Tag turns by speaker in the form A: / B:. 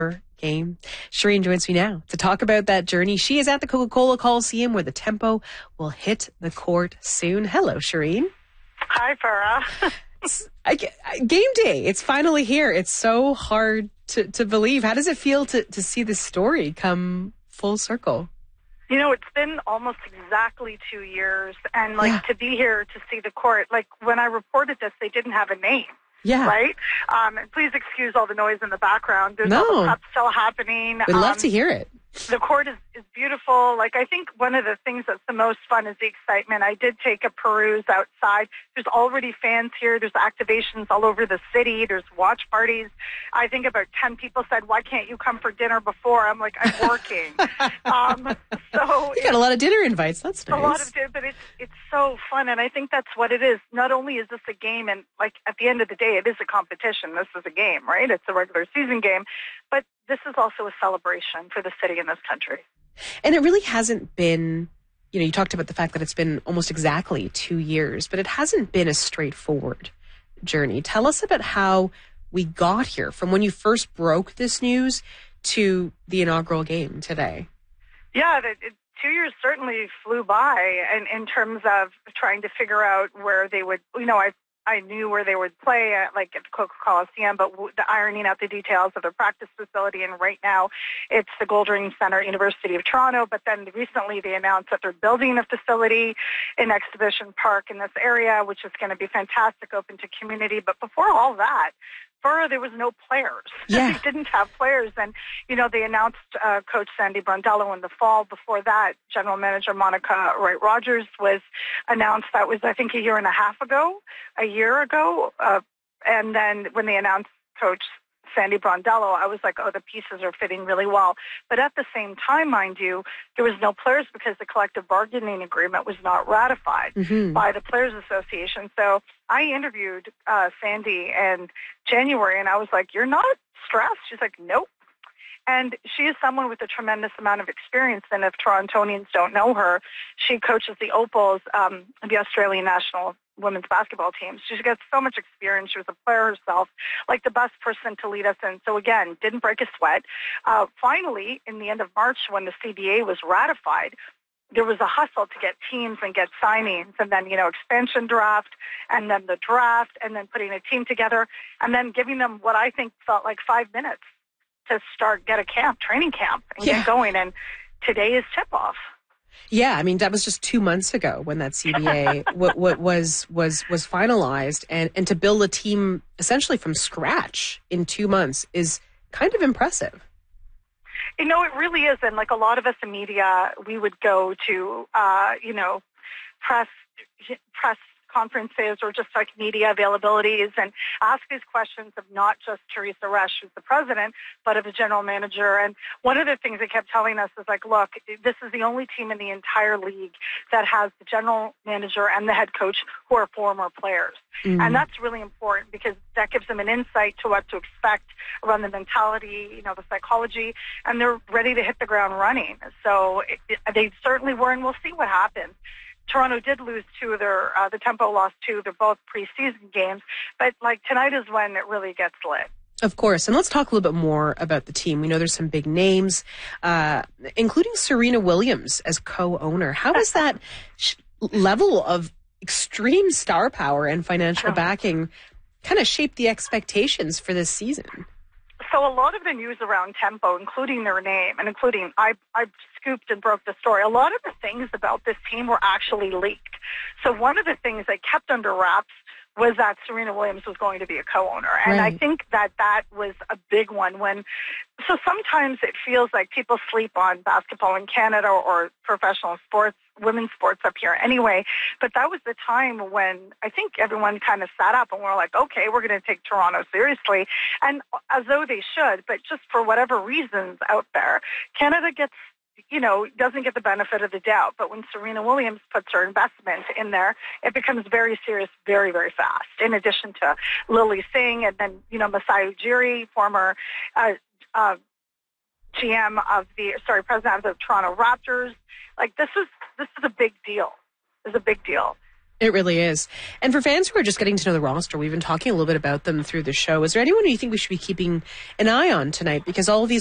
A: game. Shireen joins me now to talk about that journey. She is at the Coca-Cola Coliseum where the Tempo will hit the court soon. Hello, Shireen.
B: Hi, Farah.
A: Game day. It's finally here. It's so hard to believe. How does it feel to see this story come full circle?
B: You know, it's been almost exactly 2 years. And, to be here to see the court, when I reported this, they didn't have a name.
A: Yeah.
B: Right? And please excuse all the noise in the background. There's all the prep still happening.
A: We'd love to hear it.
B: The court is beautiful. I think one of the things that's the most fun is the excitement. I did take a peruse outside. There's already fans here. There's activations all over the city. There's watch parties. I think about 10 people said, "Why can't you come for dinner before?" I'm like, "I'm working." So
A: you got a lot of dinner invites. That's nice.
B: A lot of dinner, but it's so fun. And I think that's what it is. Not only is this a game, and at the end of the day, it is a competition. This is a game, right? It's a regular season game. But this is also a celebration for the city and this country.
A: And it really hasn't been, you talked about the fact that it's been almost exactly 2 years, but it hasn't been a straightforward journey. Tell us about how we got here from when you first broke this news to the inaugural game today.
B: Yeah, 2 years certainly flew by in terms of trying to figure out where they would, I knew where they would play at the Coca-Cola Coliseum, but the ironing out the details of the practice facility. And right now it's the Goldring Centre, University of Toronto. But then recently they announced that they're building a facility in Exhibition Park in this area, which is going to be fantastic, open to community. But before all that, there was no players.
A: Yeah.
B: They didn't have players. And, they announced Coach Sandy Brondello in the fall. Before that, General Manager Monica Wright-Rogers was announced. That was, I think, a year ago. And then when they announced Coach Sandy Brondello, I was like, oh, the pieces are fitting really well. But at the same time, mind you, there was no players because the collective bargaining agreement was not ratified by the Players Association. So I interviewed Sandy in January, and I was like, "You're not stressed?" She's like, "Nope." And she is someone with a tremendous amount of experience. And if Torontonians don't know her, she coaches the Opals, the Australian national women's basketball team. She's got so much experience. She was a player herself, the best person to lead us in. So again, didn't break a sweat. Finally, in the end of March, when the CBA was ratified, there was a hustle to get teams and get signings, and then, expansion draft, and then the draft, and then putting a team together, and then giving them what I think felt like 5 minutes to get a training camp, and get going. And today is tip-off.
A: Yeah, I mean, that was just 2 months ago when that CBA what was finalized, and to build a team essentially from scratch in 2 months is kind of impressive.
B: It really is. And a lot of us in media, we would go to, press conferences or just media availabilities and ask these questions of not just Teresa Resch, who's the president, but of the general manager. And one of the things they kept telling us is look, this is the only team in the entire league that has the general manager and the head coach who are former players. And that's really important because that gives them an insight to what to expect around the mentality, the psychology, and they're ready to hit the ground running. So they certainly were, and we'll see what happens. Toronto did lose two of their, the Tempo lost two. They're both preseason games. But tonight is when it really gets lit.
A: Of course. And let's talk a little bit more about the team. We know there's some big names, including Serena Williams as co-owner. How does that level of extreme star power and financial backing kind of shape the expectations for this season?
B: So a lot of the news around Tempo, including their name and including I scooped and broke the story, a lot of the things about this team were actually leaked. So one of the things they kept under wraps was that Serena Williams was going to be a co-owner. And I think that was a big one. So sometimes it feels like people sleep on basketball in Canada or professional sports, women's sports up here anyway. But that was the time when I think everyone kind of sat up and were like, okay, we're going to take Toronto seriously. And as though they should, but just for whatever reasons out there, Canada doesn't get the benefit of the doubt. But when Serena Williams puts her investment in there, it becomes very serious very, very fast. In addition to Lily Singh and then, Masai Ujiri, former president of the Toronto Raptors. This is a big deal. It's a big deal.
A: It really is. And for fans who are just getting to know the roster, we've been talking a little bit about them through the show. Is there anyone who you think we should be keeping an eye on tonight? Because all of these